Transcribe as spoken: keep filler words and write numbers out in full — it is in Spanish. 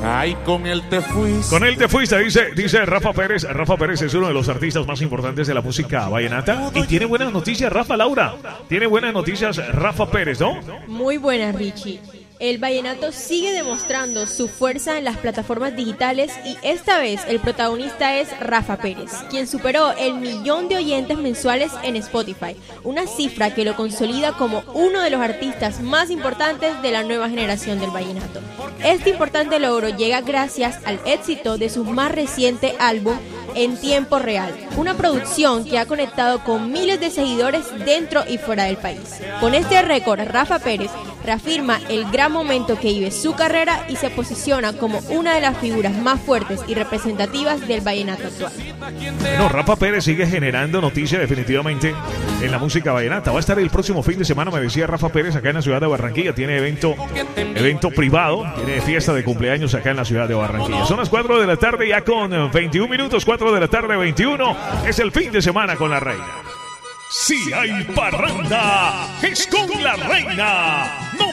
Ay, con él te fuiste. Con él te fuiste, dice, dice Rafa Pérez. Rafa Pérez es uno de los artistas más importantes de la música vallenata. Y tiene buenas noticias, Rafa, Laura. Tiene buenas noticias, Rafa Pérez, ¿no? Muy buenas, Richie. El vallenato sigue demostrando su fuerza en las plataformas digitales y esta vez el protagonista es Rafa Pérez, quien superó el millón de oyentes mensuales en Spotify, una cifra que lo consolida como uno de los artistas más importantes de la nueva generación del vallenato. Este importante logro llega gracias al éxito de su más reciente álbum En Tiempo Real, una producción que ha conectado con miles de seguidores dentro y fuera del país. Con este récord, Rafa Pérez reafirma el gran momento que vive su carrera y se posiciona como una de las figuras más fuertes y representativas del vallenato actual. Bueno, Rafa Pérez sigue generando noticias definitivamente en la música vallenata. Va a estar el próximo fin de semana, me decía Rafa Pérez, acá en la ciudad de Barranquilla. Tiene evento, evento privado, tiene fiesta de cumpleaños acá en la ciudad de Barranquilla. Son las cuatro de la tarde ya con veintiún minutos, cuatro de la tarde veintiuno. Es el fin de semana con la reina. Si hay parranda, es con la reina. No